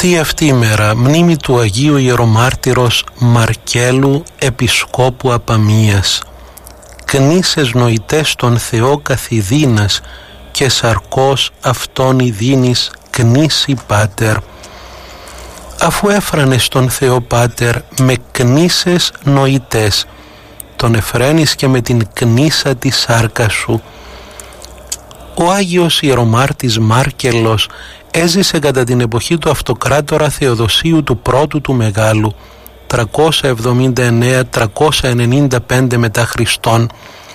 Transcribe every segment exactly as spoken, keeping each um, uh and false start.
Εορτή αυτή η μέρα μνήμη του Αγίου Ιερομάρτυρος Μαρκέλου Επισκόπου Απαμίας. Κνήσες νοητές τον Θεό καθηδίνας και σαρκός αυτόν ειδίνης κνήσει Πάτερ. Αφού έφρανες τον Θεό Πάτερ με κνήσες νοητές, τον εφραίνεις και με την κνήσα της σάρκας σου. Ο Άγιος Ιερομάρτης Μάρκελος έζησε κατά την εποχή του αυτοκράτορα Θεοδοσίου του πρώτου του Μεγάλου, τριακόσια εβδομήντα εννέα με τριακόσια ενενήντα πέντε μετά Χριστόν.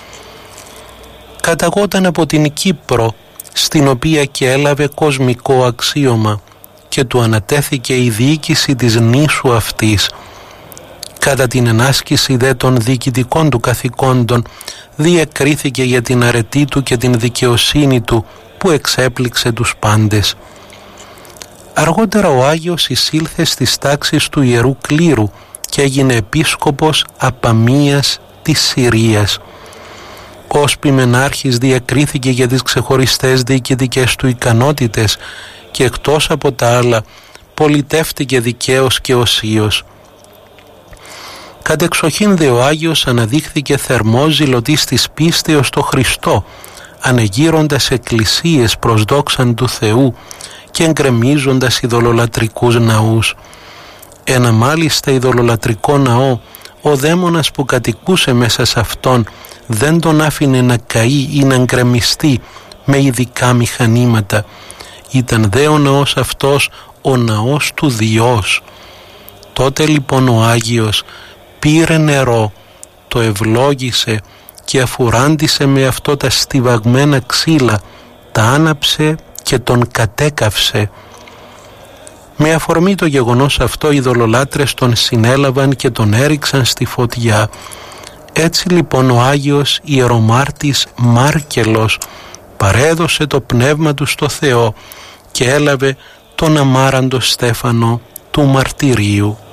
Καταγόταν από την Κύπρο, στην οποία και έλαβε κοσμικό αξίωμα και του ανατέθηκε η διοίκηση της νήσου αυτής. Κατά την ενάσκηση δε των διοικητικών του καθηκόντων διεκρίθηκε για την αρετή του και την δικαιοσύνη του που εξέπληξε τους πάντες. Αργότερα ο Άγιος εισήλθε στις τάξεις του Ιερού Κλήρου και έγινε επίσκοπος Απαμίας της Συρίας. Ως ποιμενάρχης διακρίθηκε για τις ξεχωριστές διοικητικές του ικανότητες και εκτός από τα άλλα πολιτεύτηκε δικαίως και οσίως. Κατεξοχήν δε ο Άγιος αναδείχθηκε θερμός ζηλωτής της πίστεως στο Χριστό, ανεγείροντας εκκλησίες προς δόξαν του Θεού και εγκρεμίζοντας ειδωλολατρικούς ναούς. Ένα μάλιστα ειδωλολατρικό ναό, ο δαίμονας που κατοικούσε μέσα σε αυτόν δεν τον άφηνε να καεί ή να γκρεμιστεί με ειδικά μηχανήματα. Ήταν δε ο ναός αυτός ο ναός του Διός. Τότε λοιπόν ο Άγιος πήρε νερό, το ευλόγησε και αφουράντισε με αυτό τα στιβαγμένα ξύλα, τα άναψε και τον κατέκαυσε. Με αφορμή το γεγονός αυτό οι ειδωλολάτρες τον συνέλαβαν και τον έριξαν στη φωτιά. Έτσι λοιπόν ο Άγιος Ιερομάρτης Μάρκελος παρέδωσε το πνεύμα του στο Θεό και έλαβε τον αμάραντο στέφανο του μαρτυρίου.